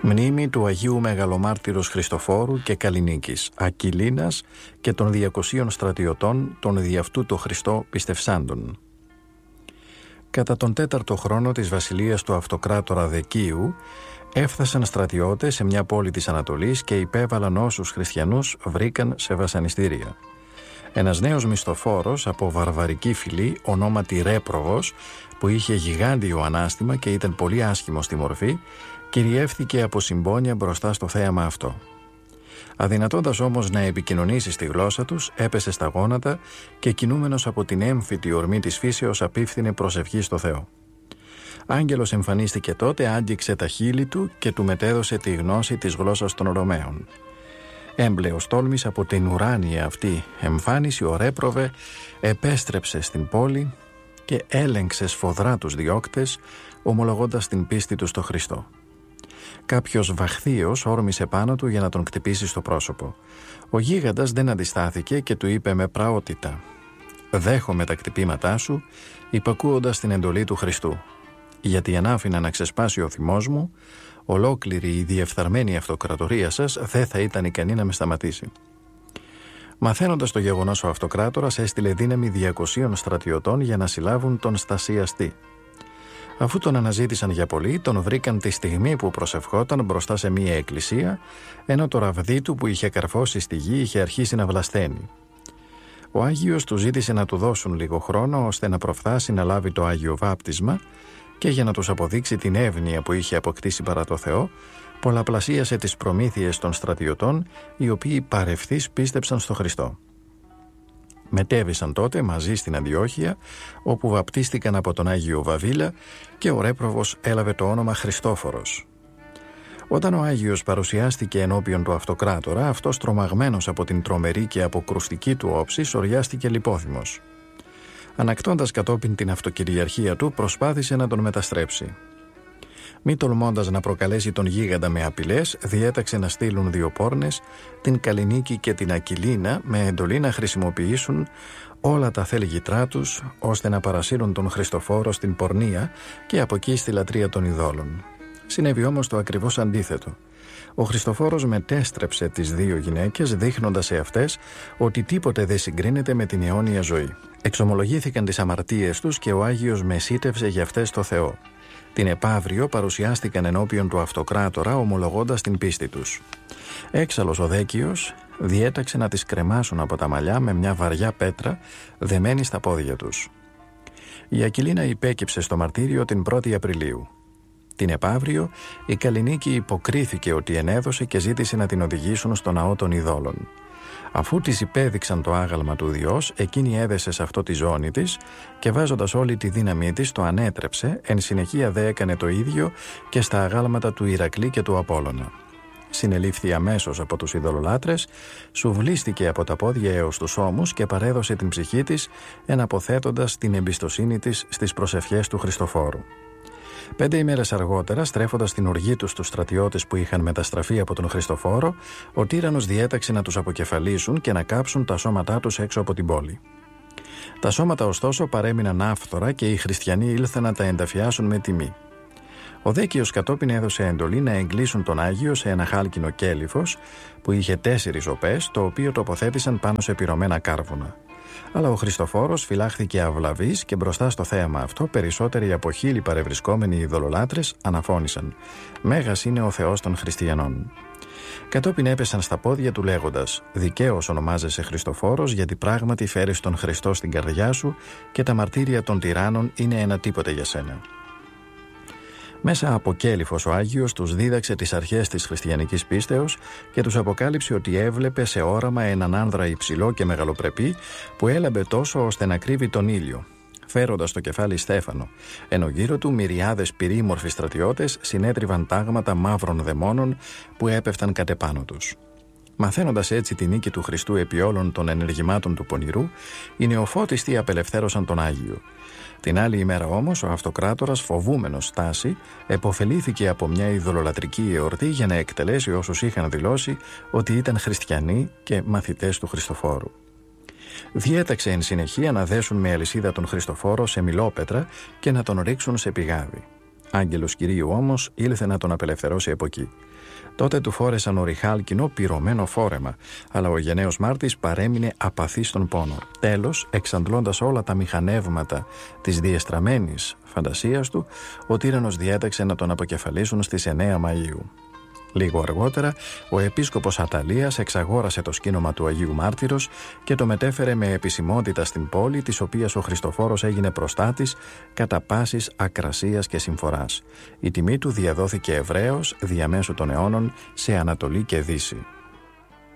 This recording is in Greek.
Μνήμη του Αγίου Μεγαλομάρτυρος Χριστοφόρου και Καλλινίκης, Ακυλίνας και των 200 στρατιωτών των δι' αυτού το Χριστό πιστευσάντων. Κατά τον 4ο χρόνο της βασιλείας του αυτοκράτορα Δεκίου, έφτασαν στρατιώτες σε μια πόλη της Ανατολής και υπέβαλαν όσους χριστιανούς βρήκαν σε βασανιστήρια. Ένας νέος μισθοφόρος από βαρβαρική φυλή, ονόματι Ρέπροβος, που είχε γιγάντιο ανάστημα και ήταν πολύ άσχημο στη μορφή, κυριεύθηκε από συμπόνια μπροστά στο θέαμα αυτό. Αδυνατώντας όμως να επικοινωνήσει στη γλώσσα τους, έπεσε στα γόνατα και κινούμενος από την έμφυτη ορμή της φύσεως απίφθινε προσευχή στο Θεό. Άγγελος εμφανίστηκε τότε, άγγιξε τα χείλη του και του μετέδωσε τη γνώση της γλώσσας των Ρωμαίων. Έμπλεος τόλμης από την ουράνια αυτή εμφάνιση, ο Ρέπροβε επέστρεψε στην πόλη και έλεγξε σφοδρά τους διώκτες, ομολογώντας την πίστη του στο Χριστό. Κάποιος βαχθείος όρμησε πάνω του για να τον χτυπήσει στο πρόσωπο. Ο γίγαντας δεν αντιστάθηκε και του είπε με πραότητα: «Δέχομαι τα χτυπήματά σου, υπακούοντας την εντολή του Χριστού. Γιατί αν άφηνα να ξεσπάσει ο θυμός μου, ολόκληρη η διεφθαρμένη αυτοκρατορία σας δεν θα ήταν ικανή να με σταματήσει». Μαθαίνοντας το γεγονός, ο αυτοκράτορας έστειλε δύναμη 200 στρατιωτών για να συλλάβουν τον στασιαστή. Αφού τον αναζήτησαν για πολύ, τον βρήκαν τη στιγμή που προσευχόταν μπροστά σε μία εκκλησία, ενώ το ραβδί του που είχε καρφώσει στη γη είχε αρχίσει να βλασταίνει. Ο Άγιος του ζήτησε να του δώσουν λίγο χρόνο ώστε να προφθάσει να λάβει το Άγιο Βάπτισμα και για να τους αποδείξει την εύνοια που είχε αποκτήσει παρά το Θεό, πολλαπλασίασε τις προμήθειες των στρατιωτών, οι οποίοι παρευθείς πίστεψαν στο Χριστό. Μετέβησαν τότε μαζί στην Αντιόχεια, όπου βαπτίστηκαν από τον Άγιο Βαβίλα και ο Ρέπροβος έλαβε το όνομα Χριστόφορος. Όταν ο Άγιος παρουσιάστηκε ενώπιον του αυτοκράτορα, αυτός, τρομαγμένος από την τρομερή και αποκρουστική του όψη, σωριάστηκε λιπόθυμος. Ανακτώντας κατόπιν την αυτοκυριαρχία του, προσπάθησε να τον μεταστρέψει. Μη τολμώντας να προκαλέσει τον γίγαντα με απειλές, διέταξε να στείλουν 2 πόρνες, την Καλλινίκη και την Ακυλίνα, με εντολή να χρησιμοποιήσουν όλα τα θέλγητρά τους, ώστε να παρασύρουν τον Χριστοφόρο στην πορνεία και από εκεί στη λατρεία των ειδόλων. Συνέβη όμως το ακριβώς αντίθετο. Ο Χριστοφόρος μετέστρεψε τις 2 γυναίκες, δείχνοντας σε αυτές ότι τίποτε δεν συγκρίνεται με την αιώνια ζωή. Εξομολογήθηκαν τις αμαρτίες τους και ο Άγιος μεσίτευσε για αυτές το Θεό. Την επαύριο παρουσιάστηκαν ενώπιον του αυτοκράτορα, ομολογώντας την πίστη τους. Έξαλλος ο Δέκιος διέταξε να τις κρεμάσουν από τα μαλλιά με μια βαριά πέτρα δεμένη στα πόδια τους. Η Ακυλίνα υπέκυψε στο μαρτύριο την 1η Απριλίου. Την επαύριο η Καλλινίκη υποκρίθηκε ότι ενέδωσε και ζήτησε να την οδηγήσουν στο ναό των ειδόλων. Αφού της υπέδειξαν το άγαλμα του Διός, εκείνη έδεσε σε αυτό τη ζώνη της και βάζοντας όλη τη δύναμή της το ανέτρεψε, εν συνεχεία δε έκανε το ίδιο και στα αγάλματα του Ηρακλή και του Απόλλωνα. Συνελήφθη αμέσως από τους ειδωλολάτρες, σουβλίστηκε από τα πόδια έως τους ώμους και παρέδωσε την ψυχή της, εναποθέτοντας την εμπιστοσύνη της στις προσευχές του Χριστοφόρου. 5 ημέρες αργότερα, στρέφοντας την οργή τους στους στρατιώτες που είχαν μεταστραφεί από τον Χριστοφόρο, ο τύραννος διέταξε να τους αποκεφαλίσουν και να κάψουν τα σώματά τους έξω από την πόλη. Τα σώματα ωστόσο παρέμειναν άφθορα και οι χριστιανοί ήλθαν να τα ενταφιάσουν με τιμή. Ο Δέκιος κατόπιν έδωσε εντολή να εγκλήσουν τον Άγιο σε ένα χάλκινο κέλυφος που είχε 4 οπές, το οποίο τοποθέτησαν πάνω σε πυρωμένα κάρβουνα. Αλλά ο Χριστοφόρος φυλάχθηκε αυλαβής και μπροστά στο θέαμα αυτό περισσότεροι από 1000 παρευρισκόμενοι ειδωλολάτρες αναφώνησαν: «Μέγας είναι ο Θεός των Χριστιανών». Κατόπιν έπεσαν στα πόδια του λέγοντας: «Δικαίως ονομάζεσαι Χριστοφόρος, γιατί πράγματι φέρεις τον Χριστό στην καρδιά σου και τα μαρτύρια των τυράννων είναι ένα τίποτε για σένα». Μέσα από κέλυφος ο Άγιος τους δίδαξε τις αρχές της χριστιανικής πίστεως και τους αποκάλυψε ότι έβλεπε σε όραμα έναν άνδρα υψηλό και μεγαλοπρεπή που έλαμπε τόσο ώστε να κρύβει τον ήλιο, φέροντας το κεφάλι στέφανο, ενώ γύρω του μυριάδες πυρήμορφοι στρατιώτες συνέτριβαν τάγματα μαύρων δαιμόνων που έπεφταν κατ' επάνω τους. Μαθαίνοντας έτσι τη νίκη του Χριστού επί όλων των ενεργημάτων του πονηρού, οι νεοφώτιστοι απελευθέρωσαν τον Άγιο. Την άλλη ημέρα όμως ο αυτοκράτορας, φοβούμενος στάση, επωφελήθηκε από μια ειδωλολατρική εορτή για να εκτελέσει όσους είχαν δηλώσει ότι ήταν χριστιανοί και μαθητές του Χριστοφόρου. Διέταξε εν συνεχεία να δέσουν με αλυσίδα τον Χριστοφόρο σε μιλόπετρα και να τον ρίξουν σε πηγάδι. Άγγελος Κυρίου όμως ήλθε να τον απελευθερώσει από εκεί. Τότε του φόρεσαν ορυχάλκινο πυρωμένο φόρεμα, αλλά ο γενναίος μάρτης παρέμεινε απαθής στον πόνο. Τέλος, εξαντλώντας όλα τα μηχανεύματα της διεστραμμένης φαντασίας του, ο τύραννος διέταξε να τον αποκεφαλίσουν στις 9 Μαΐου. Λίγο αργότερα, ο επίσκοπος Αταλίας εξαγόρασε το σκήνομα του Αγίου Μάρτυρος και το μετέφερε με επισημότητα στην πόλη, της οποίας ο Χριστοφόρος έγινε προστάτης κατά πάσης ακρασίας και συμφοράς. Η τιμή του διαδόθηκε ευρέως διαμέσου των αιώνων σε Ανατολή και Δύση.